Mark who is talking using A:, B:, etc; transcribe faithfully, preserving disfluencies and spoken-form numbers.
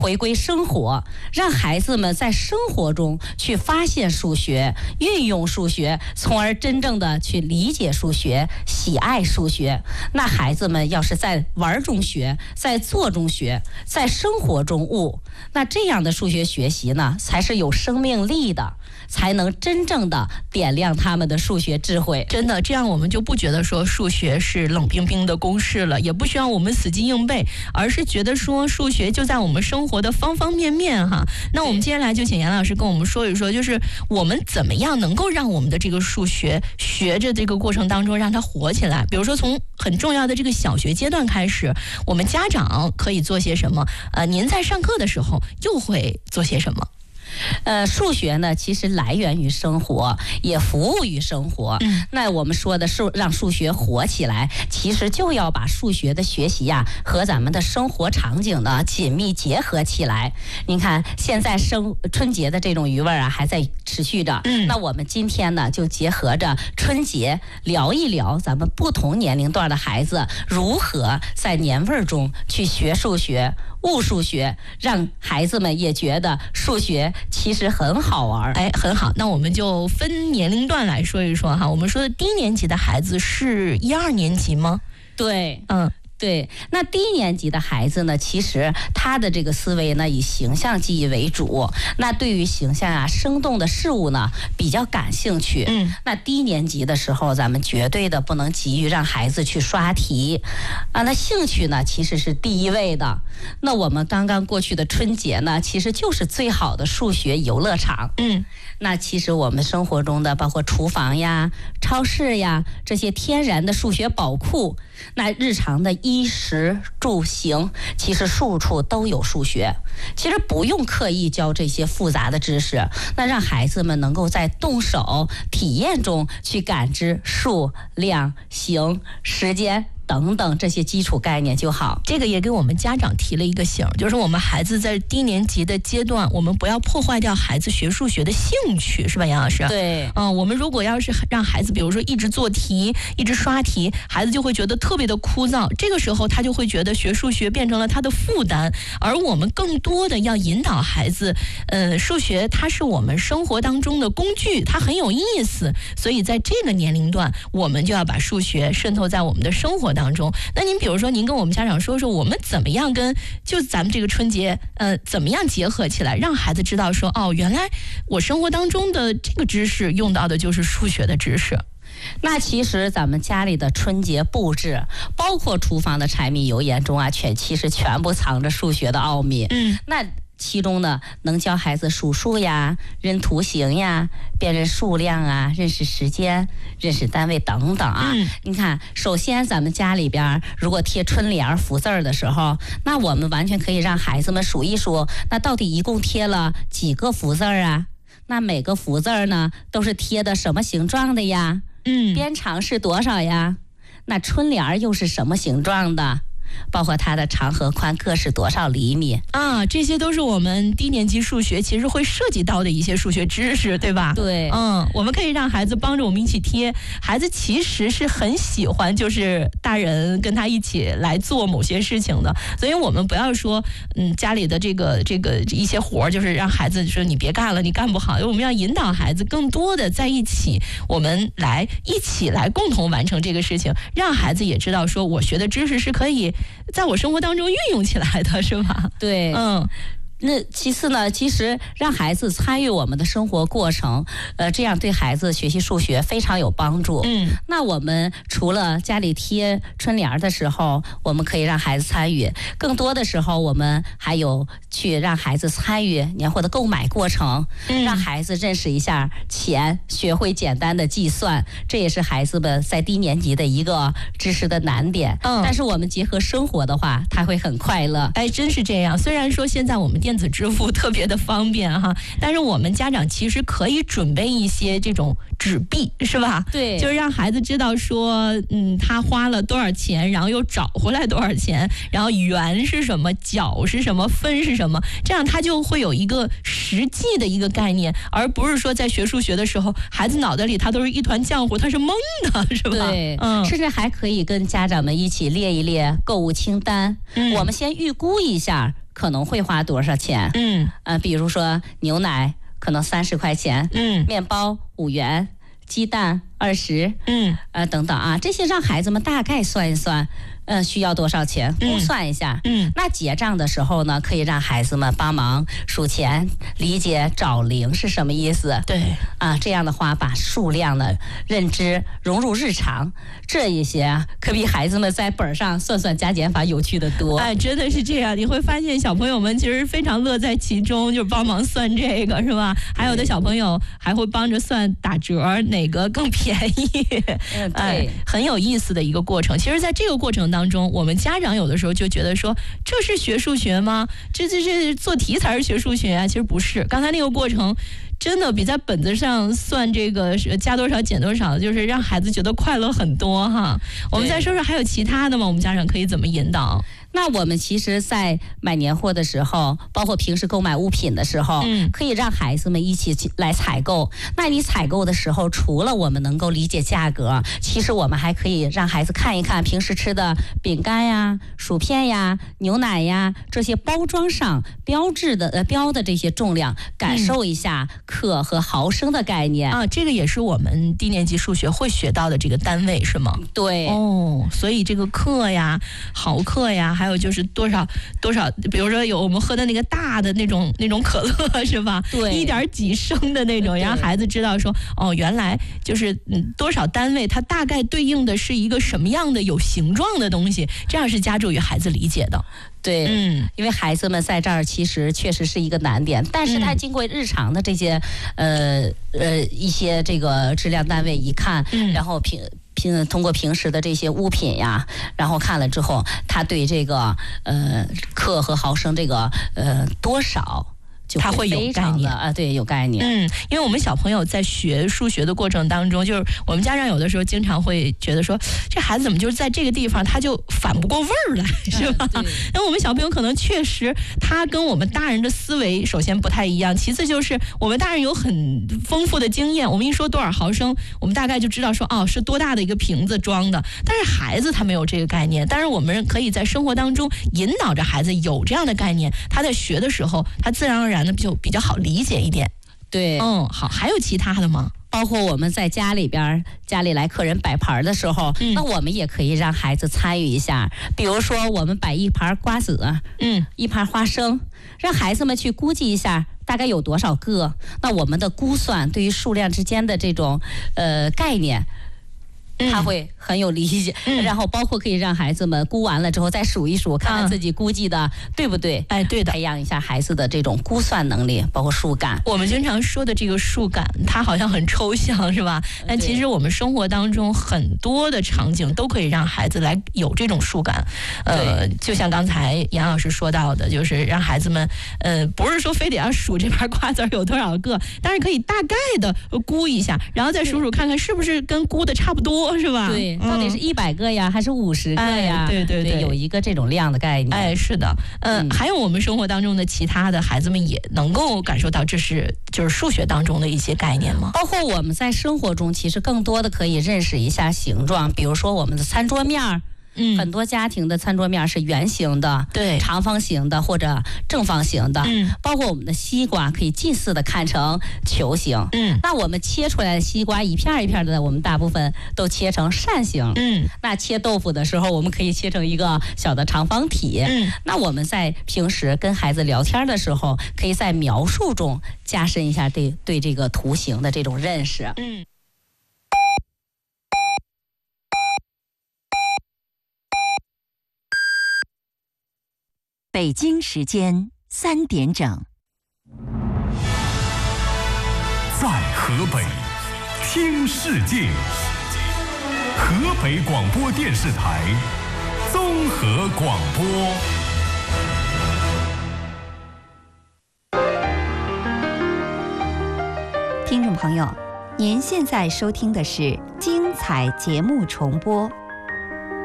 A: 回归生活，让孩子们在生活中去发现数学，运用数学，从而真正的去理解数学，喜爱数学。那孩子们要是在玩中学，在做中学，在生活中悟，那这样的数学学习呢，才是有生命力的，才能真正的点亮他们的数学智慧。
B: 真的，这样我们就不觉得说数学是冷冰冰的公式了，也不需要我们死记硬背，而是觉得说数学就在我们生活的方方面面哈。那我们接下来就请杨老师跟我们说一说，就是我们怎么样能够让我们的这个数学学着这个过程当中让它活起来。比如说从很重要的这个小学阶段开始，我们家长可以做些什么？呃，您在上课的时候又会做些什么？
A: 呃，数学呢，其实来源于生活，也服务于生活。嗯，那我们说的是让数学活起来，其实就要把数学的学习呀、啊、和咱们的生活场景呢紧密结合起来。您看，现在生春节的这种余味啊还在持续着。嗯，那我们今天呢就结合着春节聊一聊咱们不同年龄段的孩子如何在年味儿中去学数学。悟数学，让孩子们也觉得数学其实很好玩。
B: 哎，很好，那我们就分年龄段来说一说哈。我们说的低年级的孩子是一二年级吗？
A: 对，
B: 嗯。
A: 对，那低年级的孩子呢，其实他的这个思维呢以形象记忆为主，那对于形象啊生动的事物呢比较感兴趣。嗯，那低年级的时候，咱们绝对的不能急于让孩子去刷题啊，那兴趣呢其实是第一位的。那我们刚刚过去的春节呢，其实就是最好的数学游乐场。嗯，那其实我们生活中的包括厨房呀、超市呀这些天然的数学宝库，那日常的衣食住行，其实处处都有数学。其实不用刻意教这些复杂的知识，那让孩子们能够在动手体验中去感知数、量、形、时间等等这些基础概念就好。
B: 这个也给我们家长提了一个醒，就是我们孩子在低年级的阶段，我们不要破坏掉孩子学数学的兴趣，是吧，杨老师？
A: 对，
B: 嗯，我们如果要是让孩子，比如说一直做题，一直刷题，孩子就会觉得特别的枯燥，这个时候他就会觉得学数学变成了他的负担。而我们更多的要引导孩子，呃，数学它是我们生活当中的工具，它很有意思，所以在这个年龄段，我们就要把数学渗透在我们的生活当中。当中，那您比如说，您跟我们家长说说，我们怎么样跟就咱们这个春节，呃，怎么样结合起来，让孩子知道说，哦，原来我生活当中的这个知识用到的就是数学的知识。
A: 那其实咱们家里的春节布置，包括厨房的柴米油盐中啊，全其实全部藏着数学的奥秘。嗯，那其中呢，能教孩子数数呀、认图形呀、辨认数量啊、认识时间、认识单位等等啊。嗯，你看，首先咱们家里边如果贴春联福字儿的时候，那我们完全可以让孩子们数一数，那到底一共贴了几个福字儿啊？那每个福字儿呢，都是贴的什么形状的呀？嗯，边长是多少呀？那春联又是什么形状的？包括它的长和宽各是多少厘米
B: 啊？这些都是我们低年级数学其实会涉及到的一些数学知识，对吧？
A: 对，
B: 嗯，我们可以让孩子帮着我们一起贴。孩子其实是很喜欢，就是大人跟他一起来做某些事情的。所以我们不要说，嗯，家里的这个这个一些活儿，就是让孩子说你别干了，你干不好。我们要引导孩子更多的在一起，我们来一起来共同完成这个事情，让孩子也知道说我学的知识是可以在我生活当中运用起来的，是吧？
A: 对，
B: 嗯。
A: 那其次呢，其实让孩子参与我们的生活过程，呃，这样对孩子学习数学非常有帮助。嗯，那我们除了家里贴春联的时候，我们可以让孩子参与，更多的时候我们还有去让孩子参与年货的购买过程，嗯，让孩子认识一下钱，学会简单的计算，这也是孩子们在低年级的一个知识的难点。嗯，但是我们结合生活的话，他会很快乐。
B: 哎，真是这样。虽然说现在我们电子支付特别的方便哈，但是我们家长其实可以准备一些这种纸币，是吧？
A: 对，
B: 就是让孩子知道说，嗯，他花了多少钱，然后又找回来多少钱，然后元是什么，角是什么，分是什么，这样他就会有一个实际的一个概念，而不是说在学数学的时候，孩子脑袋里他都是一团浆糊，他是懵的，是吧？
A: 对，嗯，甚至还可以跟家长们一起列一列购物清单，嗯，我们先预估一下可能会花多少钱？
B: 嗯，
A: 呃，比如说牛奶可能三十块钱，
B: 嗯，
A: 面包五元，鸡蛋二十，
B: 嗯，
A: 呃等等啊，这些让孩子们大概算一算。呃，需要多少钱？估算一下。
B: 嗯，
A: 那结账的时候呢，可以让孩子们帮忙数钱，理解找零是什么意思。
B: 对，
A: 啊，这样的话把数量的认知融入日常，这一些啊，可比孩子们在本上算算加减法有趣的多。
B: 哎，真的是这样，你会发现小朋友们其实非常乐在其中，就帮忙算这个是吧？还有的小朋友还会帮着算打折，哪个更便宜。
A: 嗯，对、
B: 哎，很有意思的一个过程。其实，在这个过程当中，我们家长有的时候就觉得说，这是学数学吗？这这这做题才是学数学啊！其实不是，刚才那个过程真的比在本子上算这个加多少减多少，就是让孩子觉得快乐很多哈。我们再说说还有其他的吗？我们家长可以怎么引导？
A: 那我们其实在买年货的时候，包括平时购买物品的时候，
B: 嗯，
A: 可以让孩子们一起来采购。那你采购的时候，除了我们能够理解价格，其实我们还可以让孩子看一看平时吃的饼干呀、薯片呀、牛奶呀这些包装上标志的呃标的这些重量，感受一下克和毫升的概念、
B: 嗯、啊。这个也是我们低年级数学会学到的这个单位是吗？
A: 对。
B: 哦，所以这个克呀、毫克呀。还有就是多少多少，比如说有我们喝的那个大的那种那种可乐是吧？
A: 对，
B: 一点几升的那种，让孩子知道说，哦，原来就是嗯多少单位，它大概对应的是一个什么样的有形状的东西，这样是加助于孩子理解的。
A: 对，
B: 嗯，
A: 因为孩子们在这儿其实确实是一个难点，但是他经过日常的这些、嗯、呃呃一些这个质量单位一看，
B: 嗯、
A: 然后平。平通过平时的这些物品呀，然后看了之后，他对这个呃克和毫升这个呃多少。
B: 他会有概念
A: 啊，对，有概念。
B: 嗯，因为我们小朋友在学数学的过程当中，就是我们家长有的时候经常会觉得说，这孩子怎么就是在这个地方他就反不过味儿来，是吧？那、嗯、我们小朋友可能确实他跟我们大人的思维首先不太一样，其次就是我们大人有很丰富的经验，我们一说多少毫升，我们大概就知道说哦是多大的一个瓶子装的，但是孩子他没有这个概念，但是我们可以在生活当中引导着孩子有这样的概念，他在学的时候他自然而然那就比较好理解一点。
A: 对，
B: 嗯，好，还有其他的吗？
A: 包括我们在家里边，家里来客人摆盘的时候、嗯，那我们也可以让孩子参与一下。比如说，我们摆一盘瓜子，嗯，一盘花生，让孩子们去估计一下大概有多少个。那我们的估算对于数量之间的这种呃概念。他会很有理解、嗯，然后包括可以让孩子们估完了之后再数一数，看看自己估计的、嗯、对不对？
B: 哎，对的，
A: 培养一下孩子的这种估算能力，包括数感。
B: 我们经常说的这个数感，它好像很抽象，是吧？但其实我们生活当中很多的场景都可以让孩子来有这种数感。呃，就像刚才杨老师说到的，就是让孩子们，呃，不是说非得要数这盘瓜子有多少个，但是可以大概的估一下，然后再数数看看是不是跟估的差不多。是吧？
A: 对，到底是一百个呀，嗯、还是五十个呀？
B: 哎、对对 对,
A: 对，有一个这种量的概念。
B: 哎，是的，呃、嗯，还有我们生活当中的其他的孩子们也能够感受到，这是就是数学当中的一些概念吗？
A: 包括我们在生活中，其实更多的可以认识一下形状，比如说我们的餐桌面儿。嗯，很多家庭的餐桌面是圆形的，
B: 对，
A: 长方形的或者正方形的，
B: 嗯，
A: 包括我们的西瓜可以近似的看成球形，
B: 嗯，
A: 那我们切出来的西瓜一片一片的，我们大部分都切成扇形，
B: 嗯，
A: 那切豆腐的时候，我们可以切成一个小的长方体，
B: 嗯，
A: 那我们在平时跟孩子聊天的时候，可以在描述中加深一下对对这个图形的这种认识，
B: 嗯。
C: 北京时间三点整，
D: 在河北听世界，河北广播电视台综合广播。
C: 听众朋友，您现在收听的是精彩节目重播。